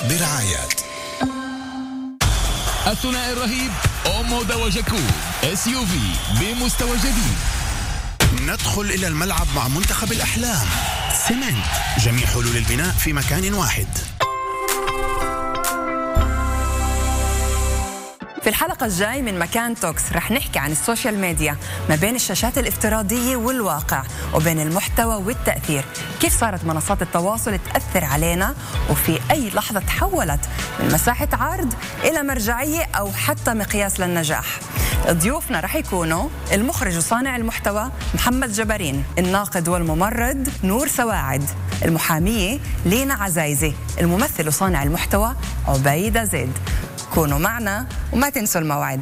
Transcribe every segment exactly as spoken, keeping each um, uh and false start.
برعاية الثنائي الرهيب أومودا وجاكو اس يو في بمستوى جديد. ندخل إلى الملعب مع منتخب الأحلام. سيمنت، جميع حلول البناء في مكان واحد. في الحلقة الجاي من مكان توكس رح نحكي عن السوشيال ميديا ما بين الشاشات الافتراضية والواقع وبين المحتوى والتأثير، كيف صارت منصات التواصل تأثر علينا وفي أي لحظة تحولت من مساحة عرض إلى مرجعية أو حتى مقياس للنجاح. ضيوفنا رح يكونوا المخرج وصانع المحتوى محمد جبارين، الناقد والممرض نور سواعد، المحامية لينا عزايزي، الممثل وصانع المحتوى عبيدة زيد. كونوا معنا وما تنسوا الموعد.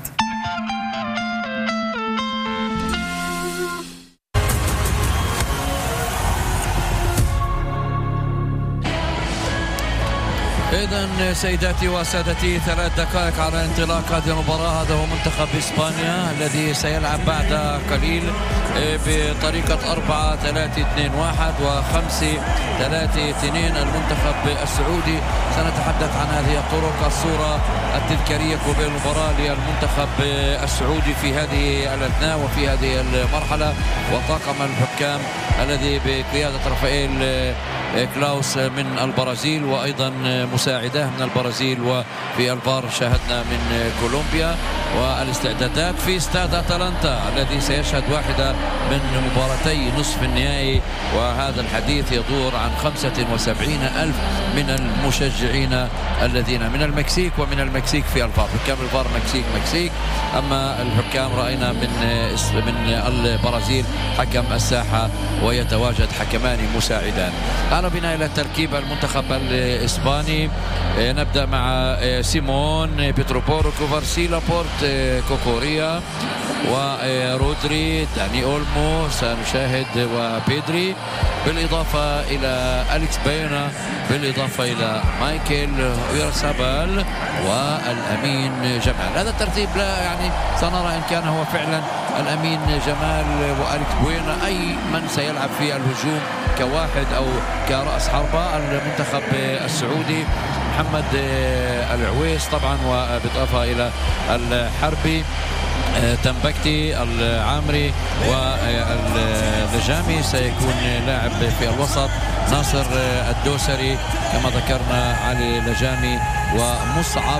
إذن سيداتي وسادتي ثلاث دقائق على انطلاق هذه المباراة. هذا هو منتخب إسبانيا الذي سيلعب بعد قليل بطريقة أربعة ثلاثة اثنين واحد وخمسة ثلاثة اثنين. المنتخب السعودي سنتحدث عن هذه الطرق. الصورة التذكارية قبل المباراة للمنتخب السعودي في هذه الأثناء وفي هذه المرحلة، وطاقم الحكام الذي بقيادة رافائيل كلاوس من البرازيل وأيضا مساعده من البرازيل، وفي الفار شاهدنا من كولومبيا. والاستعدادات في استاد أتلانتا الذي سيشهد واحدة من مباراتي نصف النهائي، وهذا الحديث يدور عن خمسة وسبعين ألف من المشجعين الذين من المكسيك ومن المكسيك في الفار. حكام الفار مكسيك مكسيك، أما الحكام رأينا من من البرازيل حكم الساحة ويتواجد حكمان مساعدان. أهلا بنا إلى تركيب المنتخب الإسباني. نبدأ مع سيمون، بيترو بورو، كوفارسي، لابورت، كوكوريا ورودري، داني أولمو سنشاهد، وبيدري، بالإضافة إلى أليكس بايونا، بالإضافة إلى مايكل ويرسابال والأمين جمال. هذا الترتيب لا يعني سنرى إن كان هو فعلا الأمين جمال وأليكس بايونا أي من سيلعب في الهجوم كواحد أو كرأس حربة. المنتخب السعودي محمد العويس طبعا، وبالإضافة إلى الحربي، تنبكتي، العامري واللجامي سيكون لاعب في الوسط، ناصر الدوسري كما ذكرنا، علي لجامي ومصعب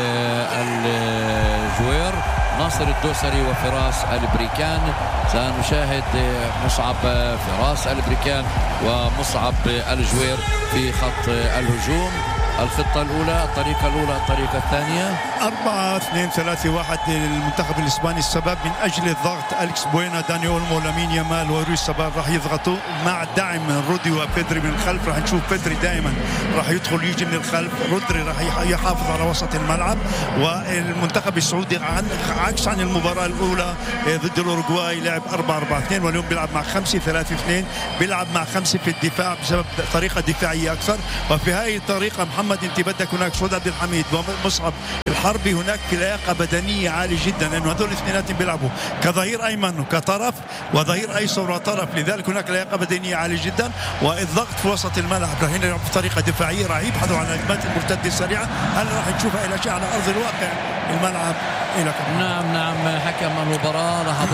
الجوير، ناصر الدوسري وفراس البريكان. سنشاهد مصعب فراس البريكان ومصعب الجوير في خط الهجوم. الخطة الأولى، الطريقة الأولى، الطريقة الثانية أربعة اثنين ثلاثة واحد للمنتخب الإسباني. السبب من أجل الضغط، أليكس بوينا، داني أولمو، لامين يامال وريس سابال راح يضغطوا مع الدعم من رودي وبيدري من الخلف. راح نشوف بيدري دائما راح يدخل يجي من الخلف، رودري راح يحافظ على وسط الملعب. والمنتخب السعودي عكس عن المباراة الأولى ضد الأوروغواي لعب أربعة أربعة اثنين، واليوم بيلعب مع خمسة ثلاثة اثنين، بيلعب مع خمسة في الدفاع بسبب طريقة دفاعية أكثر. وفي هاي الطريقة محمد انت بدك هناك سعود عبد الحميد ومصعب الحربي هناك في لياقه بدنيه عاليه جدا، لانه هذول الاثنين بيلعبوا كظهير ايمن وكطرف وظهير ايسر وطرف، لذلك هناك لياقه بدنيه عاليه جدا. والضغط في وسط الملعب راح يلعبوا بطريقه دفاعيه، راح يبحثوا عن الهجمات المرتده السريعه. هلا راح نشوفها الى شيء على ارض الواقع الملعب. إلى نعم نعم حكم المباراه لحظات